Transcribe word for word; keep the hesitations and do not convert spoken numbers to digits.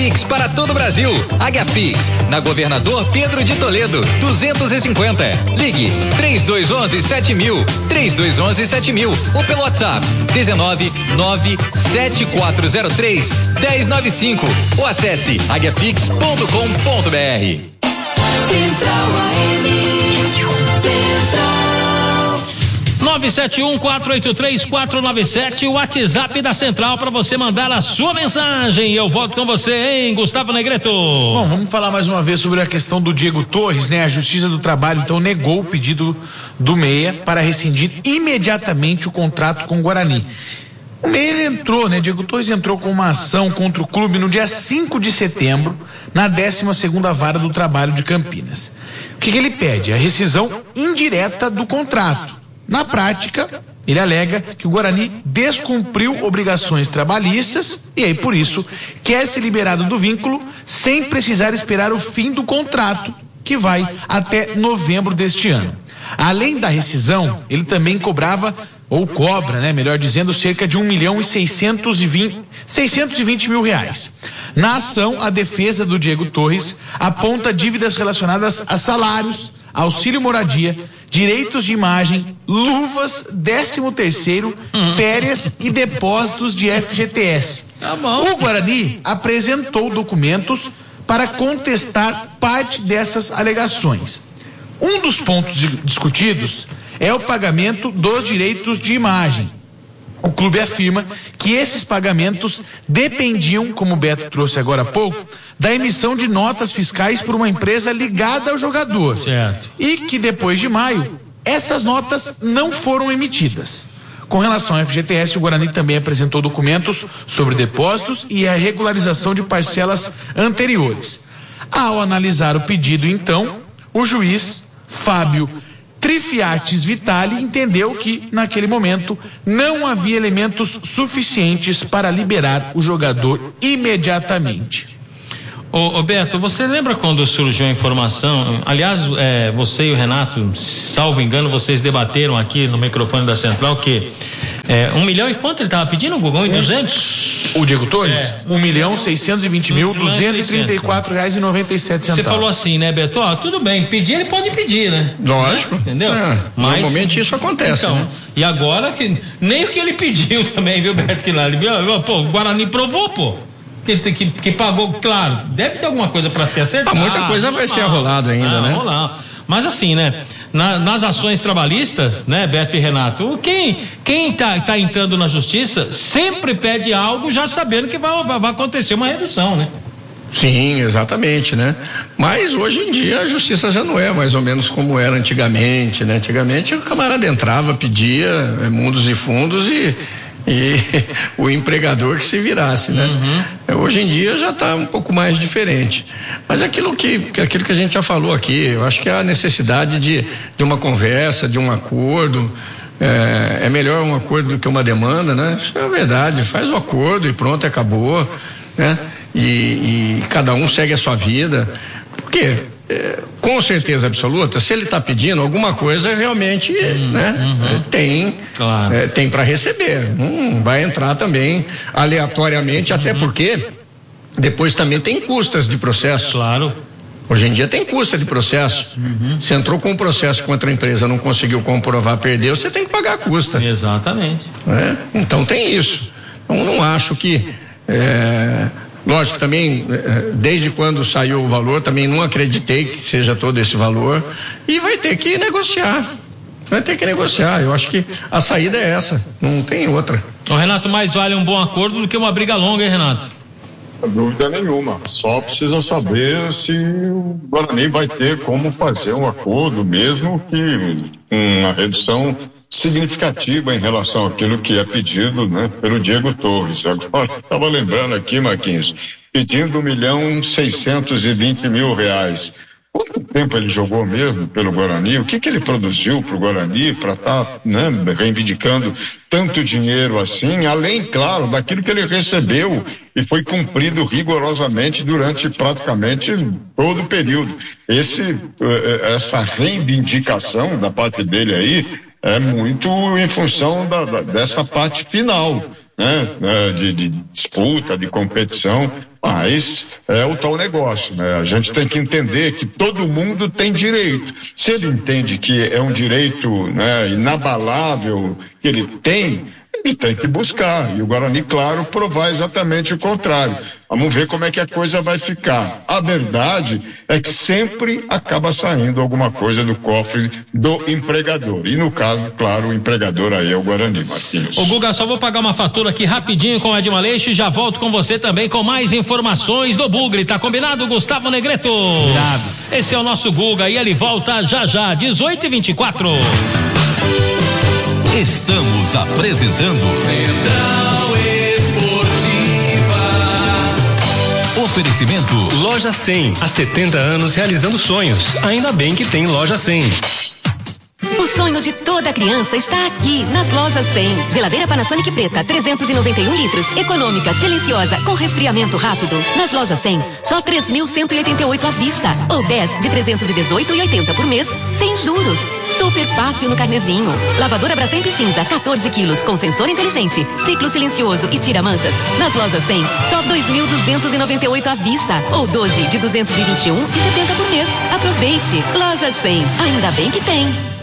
Pix para todo o Brasil. Águia Pix, na Governador Pedro de Toledo, duzentos e cinquenta. Ligue três dois um um sete mil, três dois um um sete mil ou pelo WhatsApp dezenove nove sete quatro zero três um zero nove cinco ou acesse águia pix ponto com ponto br. Central A M, Central. nove sete um quatro oito três quatro nove sete, o WhatsApp da Central para você mandar a sua mensagem. Eu volto com você, hein, Gustavo Negreto. Bom, vamos falar mais uma vez sobre a questão do Diego Torres, né? A Justiça do Trabalho então negou o pedido do Meia para rescindir imediatamente o contrato com o Guarani. O Meia entrou, né? Diego Torres entrou com uma ação contra o clube no dia cinco de setembro, na décima segunda Vara do Trabalho de Campinas. O que, que ele pede? A rescisão indireta do contrato. Na prática, ele alega que o Guarani descumpriu obrigações trabalhistas e aí, por isso, quer ser liberado do vínculo sem precisar esperar o fim do contrato, que vai até novembro deste ano. Além da rescisão, ele também cobrava, ou cobra, né, melhor dizendo, cerca de um milhão e seiscentos e vinte mil reais. Na ação, a defesa do Diego Torres aponta dívidas relacionadas a salários, auxílio moradia, direitos de imagem, luvas, décimo terceiro, férias e depósitos de F G T S. Tá bom. O Guarani apresentou documentos para contestar parte dessas alegações. Um dos pontos discutidos é o pagamento dos direitos de imagem. O clube afirma que esses pagamentos dependiam, como o Beto trouxe agora há pouco, da emissão de notas fiscais por uma empresa ligada ao jogador. Certo. E que depois de maio, essas notas não foram emitidas. Com relação ao F G T S, o Guarani também apresentou documentos sobre depósitos e a regularização de parcelas anteriores. Ao analisar o pedido, então, o juiz Fábio Trifiatis Vitali entendeu que, naquele momento, não havia elementos suficientes para liberar o jogador imediatamente. Ô, ô Beto, você lembra quando surgiu a informação? Aliás, é, você e o Renato, salvo engano, vocês debateram aqui no microfone da Central que é, um milhão e quanto ele estava pedindo, Gugão? E duzentos? O Diego Torres? É. Um milhão seiscentos e vinte mil duzentos e trinta e quatro reais e noventa e sete centavos. Você falou assim, né, Beto? Ó, tudo bem, pedir ele pode pedir, né? Lógico. Entendeu? É, Mas, normalmente isso acontece, então, né? E agora, que nem o que ele pediu também, viu, Beto? Que lá, ele, pô, o Guarani provou, pô. Que, que, que pagou, claro, deve ter alguma coisa para ser acertada. Ah, muita coisa vai ser arrolado ainda, ah, né? Rolar. Mas assim, né? Na, nas ações trabalhistas, né, Beto e Renato, quem, quem tá, tá entrando na justiça sempre pede algo já sabendo que vai, vai acontecer uma redução, né? Sim, exatamente, né? Mas hoje em dia a justiça já não é mais ou menos como era antigamente, né? Antigamente o camarada entrava, pedia é, mundos e fundos e e o empregador que se virasse, né? Uhum. Hoje em dia já está um pouco mais diferente, mas aquilo que, aquilo que a gente já falou aqui, eu acho que é a necessidade de, de uma conversa, de um acordo, é, é melhor um acordo do que uma demanda, né? Isso é a verdade, faz o acordo e pronto, acabou, né? E, e cada um segue a sua vida, porque é, com certeza absoluta, se ele está pedindo alguma coisa, realmente uhum, né, uhum. tem, claro. é, tem para receber. Hum, vai entrar também aleatoriamente, uhum. até porque depois também tem custas de processo. Claro. Hoje em dia tem custa de processo. Uhum. Você entrou com um processo contra a empresa, não conseguiu comprovar, perdeu, você tem que pagar a custa. Exatamente. É? Então tem isso. Então não acho que. É, Lógico, também, desde quando saiu o valor, também não acreditei que seja todo esse valor. E vai ter que negociar. Vai ter que negociar. Eu acho que a saída é essa. Não tem outra. Ô, Renato, mais vale um bom acordo do que uma briga longa, hein, Renato? Não dúvida nenhuma. Só precisa saber se o Guarani vai ter como fazer um acordo, mesmo que uma redução significativa em relação àquilo que é pedido, né, pelo Diego Torres. Agora, estava lembrando aqui, Marquinhos, pedindo um milhão seiscentos e vinte mil reais. Quanto tempo ele jogou mesmo pelo Guarani? O que que ele produziu para o Guarani para estar tá, né, reivindicando tanto dinheiro assim, além, claro, daquilo que ele recebeu e foi cumprido rigorosamente durante praticamente todo o período. Esse, essa reivindicação da parte dele aí é muito em função da, da, dessa parte final. né, de, de disputa, de competição, mas é o tal negócio, né? A gente tem que entender que todo mundo tem direito. Se ele entende que é um direito, né, inabalável que ele tem, ele tem que buscar. E o Guarani, claro, provar exatamente o contrário. Vamos ver como é que a coisa vai ficar. A verdade é que sempre acaba saindo alguma coisa do cofre do empregador. E no caso, claro, o empregador aí é o Guarani, Marquinhos. Ô Guga, só vou pagar uma fatura aqui rapidinho com o Edmar Leixo e já volto com você também com mais informações do Bugre. Tá combinado, Gustavo Negreto? Combinado. Esse é o nosso Guga e ele volta já já, dezoito e vinte e quatro. Estamos apresentando Central Esportiva. Oferecimento Loja cem, há setenta anos realizando sonhos. Ainda bem que tem Loja cem. O sonho de toda criança está aqui, nas Lojas cem. Geladeira Panasonic preta, trezentos e noventa e um litros, econômica, silenciosa, com resfriamento rápido. Nas Lojas cem, só três mil cento e oitenta e oito à vista, ou dez de trezentos e dezoito e oitenta por mês, sem juros. Super fácil no carnezinho. Lavadora Brastemp cinza, quatorze quilos, com sensor inteligente, ciclo silencioso e tira manchas. Nas Lojas cem, só dois mil duzentos e noventa e oito à vista, ou doze de duzentos e vinte e um e setenta por mês. Aproveite. Lojas cem, ainda bem que tem.